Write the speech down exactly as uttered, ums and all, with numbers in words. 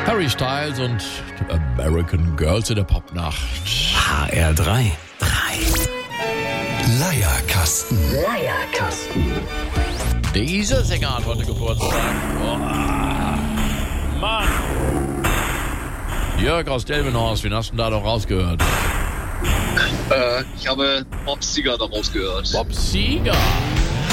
Harry Styles und American Girls in der Popnacht. H R drei. drei. Leierkasten. Leierkasten. Dieser Sänger hat heute Geburtstag. Oh, Mann. Jörg aus Delmenhorst, wen hast du denn da doch rausgehört? Äh, ich habe Bob Seger daraus gehört. Bob Seger.